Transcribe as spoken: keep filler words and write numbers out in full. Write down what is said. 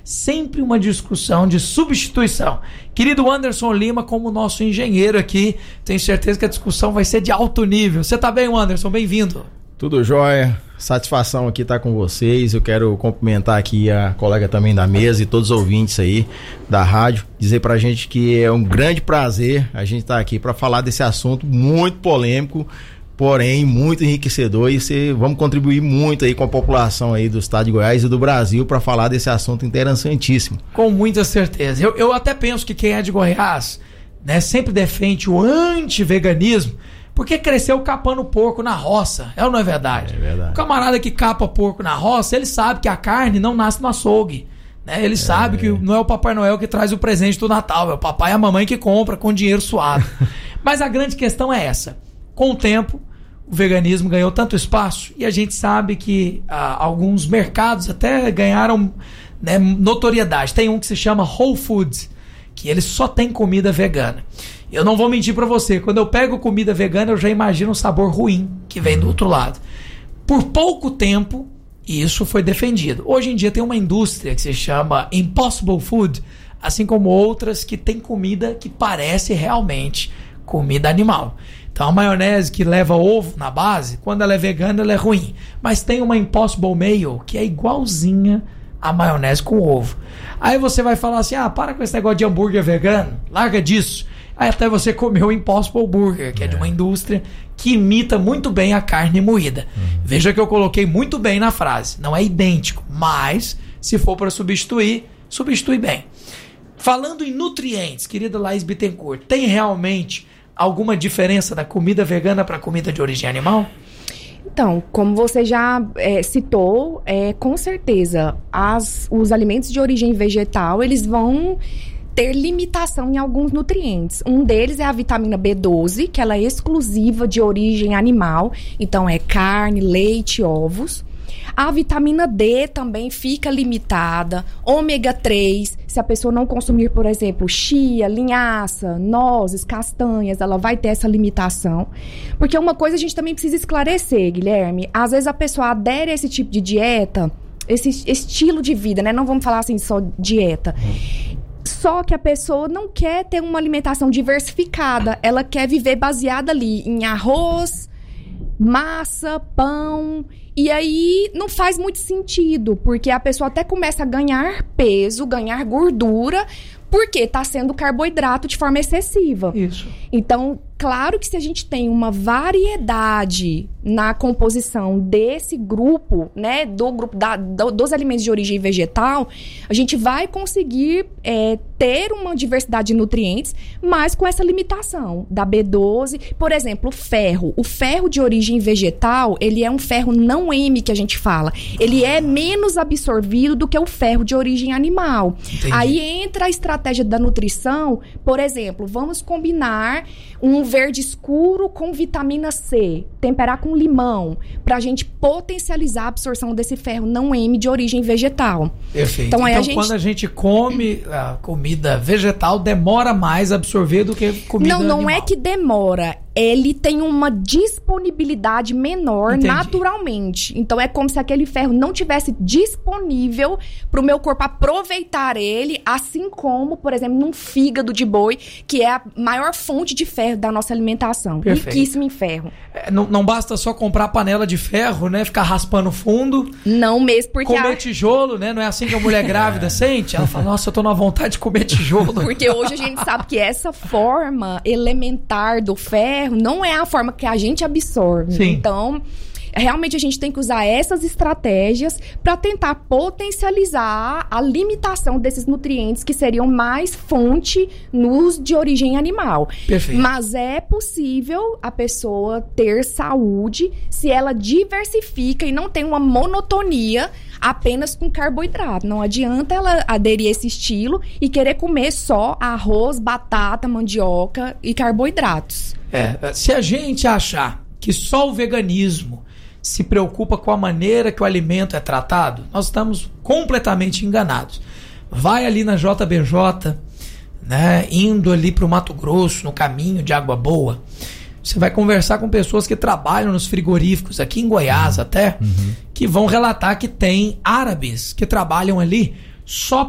sempre uma discussão de substituição. Querido Anderson Lima, como nosso engenheiro aqui, tenho certeza que a discussão vai ser de alto nível. Você tá bem, Anderson? Bem-vindo. Tudo jóia, satisfação aqui estar com vocês. Eu quero cumprimentar aqui a colega também da mesa e todos os ouvintes aí da rádio, dizer pra gente que é um grande prazer a gente estar aqui para falar desse assunto muito polêmico, porém muito enriquecedor, e se, vamos contribuir muito aí com a população aí do estado de Goiás e do Brasil para falar desse assunto interessantíssimo. Com muita certeza. Eu, eu até penso que quem é de Goiás, né, sempre defende o anti-veganismo, porque cresceu capando porco na roça. É ou não é verdade? É verdade. O camarada que capa porco na roça, ele sabe que a carne não nasce no açougue. Né? Ele é. sabe que não é o Papai Noel que traz o presente do Natal, é o papai e a mamãe que compra com dinheiro suado. Mas a grande questão é essa. Com o tempo, o veganismo ganhou tanto espaço e a gente sabe que ah, alguns mercados até ganharam, né, notoriedade. Tem um que se chama Whole Foods, que ele só tem comida vegana. Eu não vou mentir pra você, quando eu pego comida vegana eu já imagino um sabor ruim que vem do outro lado. Por pouco tempo, isso foi defendido. Hoje em dia tem uma indústria que se chama Impossible Food, assim como outras que tem comida que parece realmente comida animal. Então a maionese que leva ovo na base, quando ela é vegana ela é ruim. Mas tem uma Impossible Mayo que é igualzinha a maionese com ovo. Aí você vai falar assim, ah, para com esse negócio de hambúrguer vegano, larga disso. Aí até você comeu o Impossible Burger, que é. é de uma indústria que imita muito bem a carne moída. Uhum. Veja que eu coloquei muito bem na frase. Não é idêntico, mas se for para substituir, substitui bem. Falando em nutrientes, querida Laís Bittencourt, tem realmente alguma diferença da comida vegana para a comida de origem animal? Então, como você já é, citou, é, com certeza, as, os alimentos de origem vegetal, eles vão ter limitação em alguns nutrientes. Um deles é a vitamina B doze, que ela é exclusiva de origem animal, então é carne, leite, ovos. A vitamina D também fica limitada, ômega três, se a pessoa não consumir, por exemplo, chia, linhaça, nozes, castanhas, ela vai ter essa limitação. Porque uma coisa a gente também precisa esclarecer, Guilherme, às vezes a pessoa adere a esse tipo de dieta, esse estilo de vida, né? Não vamos falar assim só dieta. Só que a pessoa não quer ter uma alimentação diversificada, ela quer viver baseada ali em arroz, massa, pão, e aí não faz muito sentido, porque a pessoa até começa a ganhar peso, ganhar gordura, porque está sendo carboidrato de forma excessiva. Isso. Então, claro que se a gente tem uma variedade na composição desse grupo, né, do grupo da, do, dos alimentos de origem vegetal, a gente vai conseguir é, ter uma diversidade de nutrientes, mas com essa limitação da B doze. Por exemplo, o ferro. O ferro de origem vegetal, ele é um ferro não M que a gente fala. Ele é menos absorvido do que o ferro de origem animal. Entendi. Aí entra a estratégia da nutrição. Por exemplo, vamos combinar um verde escuro com vitamina C, temperar com limão, para a gente potencializar a absorção desse ferro não M de origem vegetal. Perfeito. Então, aí então a gente... quando a gente come a comida vegetal, demora mais a absorver do que comida não, não animal. Não é que demora. Ele tem uma disponibilidade menor. Entendi. Naturalmente. Então é como se aquele ferro não tivesse disponível para o meu corpo aproveitar ele, assim como, por exemplo, num fígado de boi, que é a maior fonte de ferro da nossa alimentação. Perfeito. Riquíssimo em ferro. É, não, não basta só comprar panela de ferro, né? Ficar raspando fundo. Não mesmo, porque... Comer a... tijolo, né? Não é assim que a mulher grávida sente? Ela fala, nossa, eu tô na vontade de comer tijolo. Porque hoje a gente sabe que essa forma elementar do ferro não é a forma que a gente absorve. Sim. Então, realmente a gente tem que usar essas estratégias para tentar potencializar a limitação desses nutrientes que seriam mais fonte nos de origem animal. Perfeito. Mas é possível a pessoa ter saúde se ela diversifica e não tem uma monotonia apenas com carboidrato. Não adianta ela aderir a esse estilo e querer comer só arroz, batata, mandioca e carboidratos. É, se a gente achar que só o veganismo se preocupa com a maneira que o alimento é tratado, nós estamos completamente enganados. Vai ali na J B J, né, indo ali para o Mato Grosso, no caminho de Água Boa, você vai conversar com pessoas que trabalham nos frigoríficos, aqui em Goiás até, uhum. que vão relatar que tem árabes que trabalham ali só